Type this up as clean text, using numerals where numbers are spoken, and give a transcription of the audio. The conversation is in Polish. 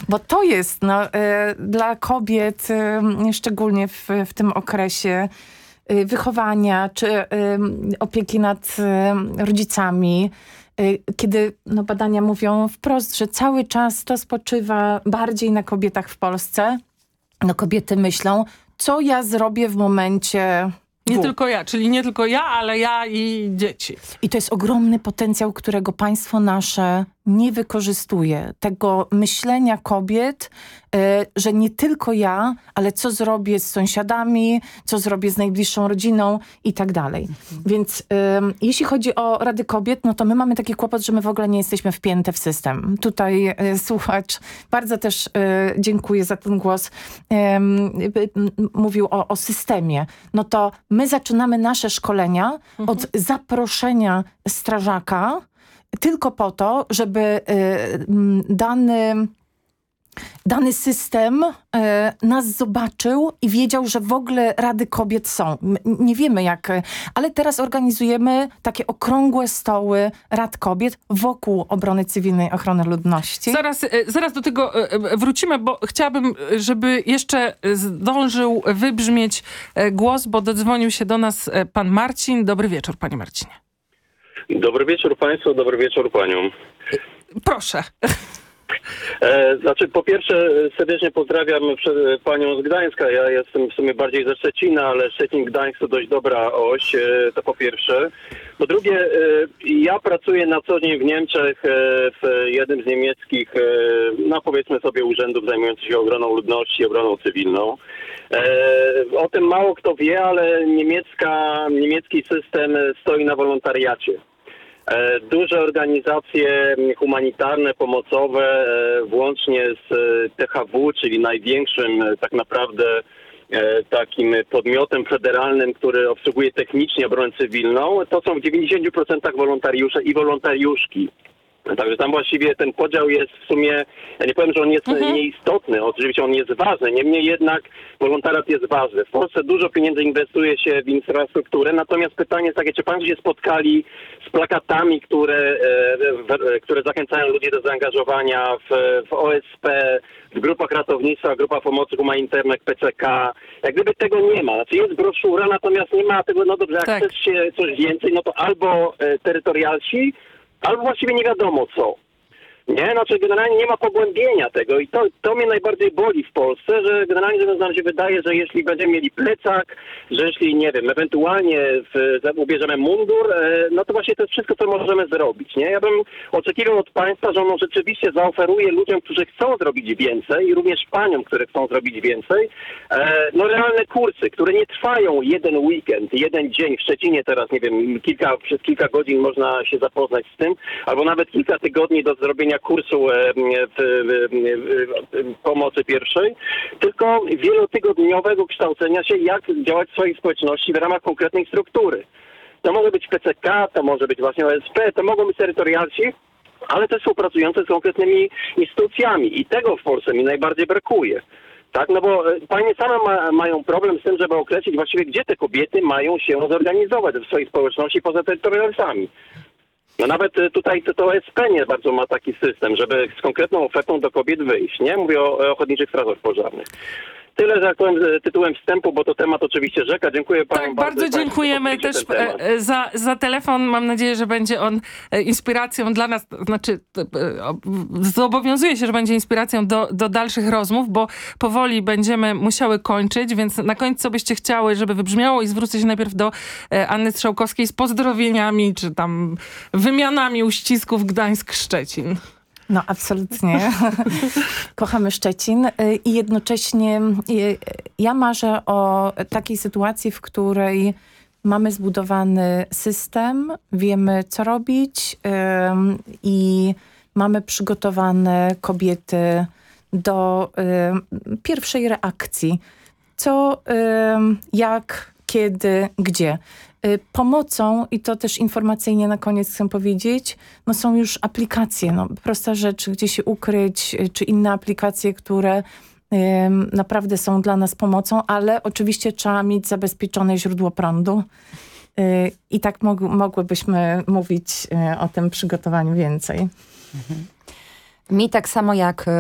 Bo to jest dla kobiet, szczególnie w tym okresie wychowania czy opieki nad rodzicami, kiedy badania mówią wprost, że cały czas to spoczywa bardziej na kobietach w Polsce. Kobiety myślą, co ja zrobię w momencie... Nie tylko ja, czyli nie tylko ja, ale ja i dzieci. I to jest ogromny potencjał, którego państwo nasze nie wykorzystuje. Tego myślenia kobiet, że nie tylko ja, ale co zrobię z sąsiadami, co zrobię z najbliższą rodziną i tak dalej. Więc jeśli chodzi o Rady Kobiet, no to my mamy taki kłopot, że my w ogóle nie jesteśmy wpięte w system. Tutaj słuchacz, bardzo też dziękuję za ten głos, mówił o systemie. No to my zaczynamy nasze szkolenia od zaproszenia strażaka, tylko po to, żeby dany system nas zobaczył i wiedział, że w ogóle Rady Kobiet są. Nie wiemy jak, ale teraz organizujemy takie okrągłe stoły Rad Kobiet wokół obrony cywilnej, ochrony ludności. Zaraz do tego wrócimy, bo chciałabym, żeby jeszcze zdążył wybrzmieć głos, bo dodzwonił się do nas pan Marcin. Dobry wieczór, panie Marcinie. Dobry wieczór państwu, dobry wieczór paniom. Proszę. Znaczy, po pierwsze serdecznie pozdrawiam panią z Gdańska. Ja jestem w sumie bardziej ze Szczecina, ale Szczecin-Gdańsk to dość dobra oś, to po pierwsze. Po drugie, ja pracuję na co dzień w Niemczech w jednym z niemieckich, no powiedzmy sobie, urzędów zajmujących się obroną ludności, obroną cywilną. O tym mało kto wie, ale niemiecki system stoi na wolontariacie. Duże organizacje humanitarne, pomocowe, włącznie z THW, czyli największym tak naprawdę takim podmiotem federalnym, który obsługuje technicznie obronę cywilną, to są w 90% wolontariusze i wolontariuszki. Także tam właściwie ten podział jest w sumie, ja nie powiem, że on jest nieistotny, oczywiście on jest ważny, niemniej jednak wolontariat jest ważny. W Polsce dużo pieniędzy inwestuje się w infrastrukturę, natomiast pytanie jest takie, czy państwo się spotkali z plakatami, które zachęcają ludzi do zaangażowania w OSP, w grupach ratownictwa, grupach pomocy humanitarnej, PCK. Jak gdyby tego nie ma. Znaczy jest broszura, natomiast nie ma tego, no dobrze, jak tak. chcesz się coś więcej, no to albo terytorialsi, albo właściwie nie wiadomo co. Nie, znaczy generalnie nie ma pogłębienia tego i to mnie najbardziej boli w Polsce, że generalnie nam się wydaje, że jeśli będziemy mieli plecak, że jeśli, nie wiem, ewentualnie ubierzemy mundur, no to właśnie to jest wszystko, co możemy zrobić, nie? Ja bym oczekiwał od państwa, że ono rzeczywiście zaoferuje ludziom, którzy chcą zrobić więcej i również paniom, które chcą zrobić więcej, no realne kursy, które nie trwają jeden weekend, jeden dzień. W Szczecinie teraz, nie wiem, przez kilka godzin można się zapoznać z tym, albo nawet kilka tygodni do zrobienia kursu pomocy pierwszej, tylko wielotygodniowego kształcenia się, jak działać w swojej społeczności w ramach konkretnej struktury. To może być PCK, to może być właśnie OSP, to mogą być terytorialsi, ale też współpracujące z konkretnymi instytucjami i tego w Polsce mi najbardziej brakuje. Tak, no bo panie same mają problem z tym, żeby określić właściwie, gdzie te kobiety mają się zorganizować w swojej społeczności poza terytorialsami. No nawet tutaj to OSP nie bardzo ma taki system, żeby z konkretną ofertą do kobiet wyjść, nie? Mówię o ochotniczych strażach pożarnych. Tyle, że tak powiem, tytułem wstępu, bo to temat oczywiście rzeka. Dziękuję panu tak, bardzo dziękujemy też za telefon. Mam nadzieję, że będzie on inspiracją dla nas, znaczy zobowiązuję się, że będzie inspiracją do dalszych rozmów, bo powoli będziemy musiały kończyć, więc na końcu co byście chciały, żeby wybrzmiało i zwrócę się najpierw do Anny Strzałkowskiej z pozdrowieniami, czy tam wymianami uścisków Gdańsk-Szczecin. No absolutnie. Kochamy Szczecin i jednocześnie ja marzę o takiej sytuacji, w której mamy zbudowany system, wiemy co robić i mamy przygotowane kobiety do pierwszej reakcji. Co, jak, kiedy, gdzie. Pomocą, i to też informacyjnie na koniec chcę powiedzieć, no są już aplikacje, no prosta rzecz, gdzie się ukryć, czy inne aplikacje, które naprawdę są dla nas pomocą, ale oczywiście trzeba mieć zabezpieczone źródło prądu. I tak mogłybyśmy mówić o tym przygotowaniu więcej. Mi tak samo jak